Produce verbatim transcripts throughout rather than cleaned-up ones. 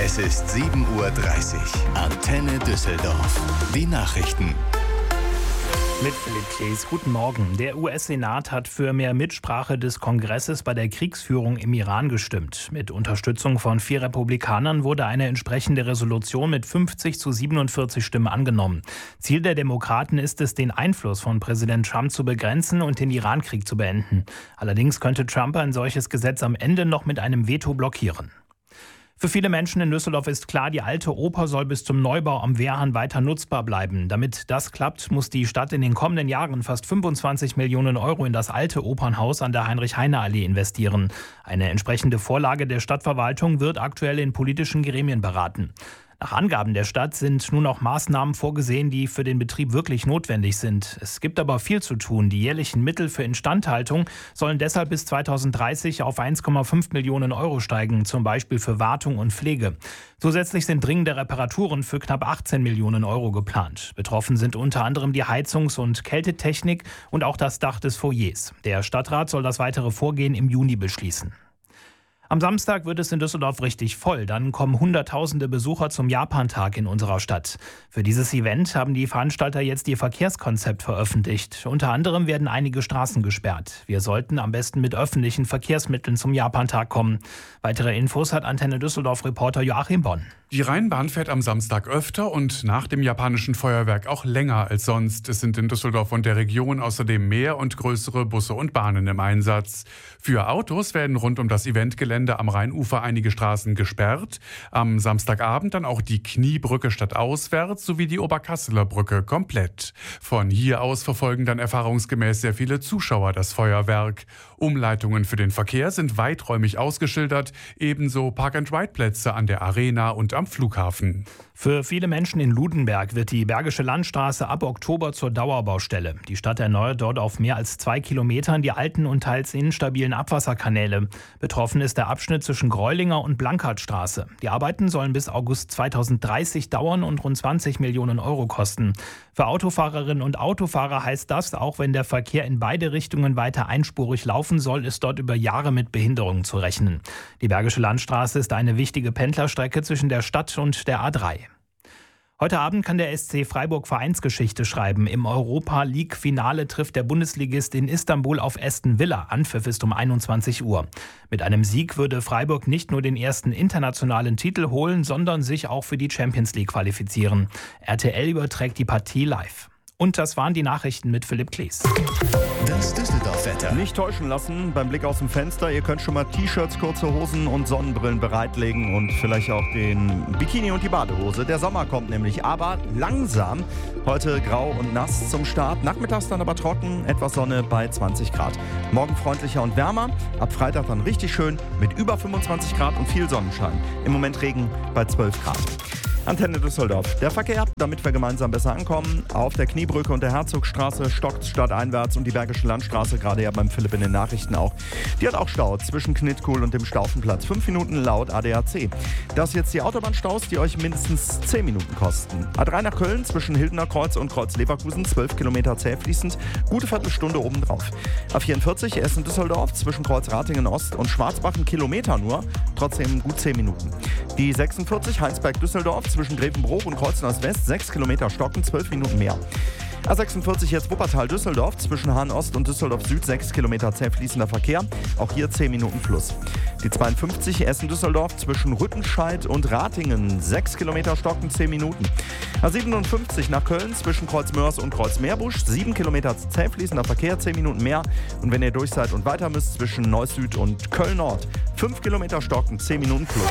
Es ist sieben Uhr dreißig. Antenne Düsseldorf. Die Nachrichten. Mit Philipp Klees, guten Morgen. Der U S-Senat hat für mehr Mitsprache des Kongresses bei der Kriegsführung im Iran gestimmt. Mit Unterstützung von vier Republikanern wurde eine entsprechende Resolution mit fünfzig zu siebenundvierzig Stimmen angenommen. Ziel der Demokraten ist es, den Einfluss von Präsident Trump zu begrenzen und den Irankrieg zu beenden. Allerdings könnte Trump ein solches Gesetz am Ende noch mit einem Veto blockieren. Für viele Menschen in Düsseldorf ist klar, die alte Oper soll bis zum Neubau am Wehrhahn weiter nutzbar bleiben. Damit das klappt, muss die Stadt in den kommenden Jahren fast fünfundzwanzig Millionen Euro in das alte Opernhaus an der Heinrich-Heine-Allee investieren. Eine entsprechende Vorlage der Stadtverwaltung wird aktuell in politischen Gremien beraten. Nach Angaben der Stadt sind nun auch Maßnahmen vorgesehen, die für den Betrieb wirklich notwendig sind. Es gibt aber viel zu tun. Die jährlichen Mittel für Instandhaltung sollen deshalb bis zweitausenddreißig auf eins Komma fünf Millionen Euro steigen, zum Beispiel für Wartung und Pflege. Zusätzlich sind dringende Reparaturen für knapp achtzehn Millionen Euro geplant. Betroffen sind unter anderem die Heizungs- und Kältetechnik und auch das Dach des Foyers. Der Stadtrat soll das weitere Vorgehen im Juni beschließen. Am Samstag wird es in Düsseldorf richtig voll. Dann kommen hunderttausende Besucher zum Japantag in unserer Stadt. Für dieses Event haben die Veranstalter jetzt ihr Verkehrskonzept veröffentlicht. Unter anderem werden einige Straßen gesperrt. Wir sollten am besten mit öffentlichen Verkehrsmitteln zum Japantag kommen. Weitere Infos hat Antenne Düsseldorf-Reporter Joachim Bonn. Die Rheinbahn fährt am Samstag öfter und nach dem japanischen Feuerwerk auch länger als sonst. Es sind in Düsseldorf und der Region außerdem mehr und größere Busse und Bahnen im Einsatz. Für Autos werden rund um das Eventgelände am Rheinufer einige Straßen gesperrt. Am Samstagabend dann auch die Kniebrücke stadtauswärts sowie die Oberkasseler Brücke komplett. Von hier aus verfolgen dann erfahrungsgemäß sehr viele Zuschauer das Feuerwerk. Umleitungen für den Verkehr sind weiträumig ausgeschildert, ebenso Park-and-Ride-Plätze an der Arena und am Flughafen. Für viele Menschen in Ludenberg wird die Bergische Landstraße ab Oktober zur Dauerbaustelle. Die Stadt erneuert dort auf mehr als zwei Kilometern die alten und teils instabilen Abwasserkanäle. Betroffen ist der Abschnitt zwischen Greulinger und Blankhartstraße. Die Arbeiten sollen bis August zweitausenddreißig dauern und rund zwanzig Millionen Euro kosten. Für Autofahrerinnen und Autofahrer heißt das, auch wenn der Verkehr in beide Richtungen weiter einspurig laufen soll, ist dort über Jahre mit Behinderungen zu rechnen. Die Bergische Landstraße ist eine wichtige Pendlerstrecke zwischen der Stadt und der A drei. Heute Abend kann der S C Freiburg Vereinsgeschichte schreiben. Im Europa-League-Finale trifft der Bundesligist in Istanbul auf Aston Villa. Anpfiff ist um einundzwanzig Uhr. Mit einem Sieg würde Freiburg nicht nur den ersten internationalen Titel holen, sondern sich auch für die Champions League qualifizieren. R T L überträgt die Partie live. Und das waren die Nachrichten mit Philipp Klees. Das Düsseldorf-Wetter. Nicht täuschen lassen beim Blick aus dem Fenster. Ihr könnt schon mal T-Shirts, kurze Hosen und Sonnenbrillen bereitlegen und vielleicht auch den Bikini und die Badehose. Der Sommer kommt nämlich, aber langsam. Heute grau und nass zum Start. Nachmittags dann aber trocken, etwas Sonne bei zwanzig Grad. Morgen freundlicher und wärmer. Ab Freitag dann richtig schön mit über fünfundzwanzig Grad und viel Sonnenschein. Im Moment Regen bei zwölf Grad. Antenne Düsseldorf. Der Verkehr, damit wir gemeinsam besser ankommen. Auf der Kniebrücke und der Herzogstraße stockt stadteinwärts und die Bergische Landstraße, gerade ja beim Philipp in den Nachrichten auch. Die hat auch Stau zwischen Knitkuhl und dem Staufenplatz. Fünf Minuten laut A D A C. Das jetzt die Autobahnstaus, die euch mindestens zehn Minuten kosten. A drei nach Köln zwischen Hildener Kreuz und Kreuz Leverkusen, zwölf Kilometer zäh fließend. Gute Viertelstunde obendrauf. A vierundvierzig Essen-Düsseldorf zwischen Kreuz Ratingen Ost und Schwarzbach, ein Kilometer nur. Trotzdem gut zehn Minuten. Die sechsundvierzig Heinsberg-Düsseldorf zwischen Grevenbroich und Kreuznach West, sechs Kilometer stocken, zwölf Minuten mehr. A sechsundvierzig jetzt Wuppertal-Düsseldorf, zwischen Hahn Ost und Düsseldorf Süd, sechs Kilometer zäh fließender Verkehr, auch hier zehn Minuten plus. Die zweiundfünfzig Essen-Düsseldorf zwischen Rüttenscheid und Ratingen, sechs Kilometer stocken, zehn Minuten. A siebenundfünfzig nach Köln zwischen Kreuzmörs und Kreuzmeerbusch, sieben Kilometer zäh fließender Verkehr, zehn Minuten mehr. Und wenn ihr durch seid und weiter müsst, zwischen Neuss Süd und Köln Nord, fünf Kilometer stocken, zehn Minuten plus.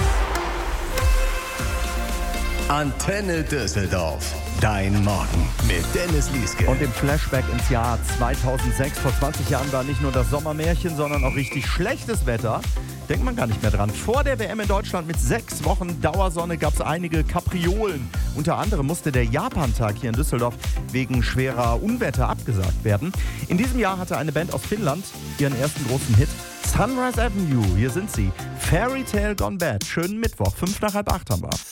Antenne Düsseldorf. Dein Morgen mit Dennis Lieske. Und im Flashback ins Jahr zweitausendsechs. Vor zwanzig Jahren war nicht nur das Sommermärchen, sondern auch richtig schlechtes Wetter. Denkt man gar nicht mehr dran. Vor der W M in Deutschland mit sechs Wochen Dauersonne gab es einige Kapriolen. Unter anderem musste der Japantag hier in Düsseldorf wegen schwerer Unwetter abgesagt werden. In diesem Jahr hatte eine Band aus Finnland ihren ersten großen Hit. Sunrise Avenue, hier sind sie. Fairy Tale Gone Bad. Schönen Mittwoch, fünf nach halb acht haben wir.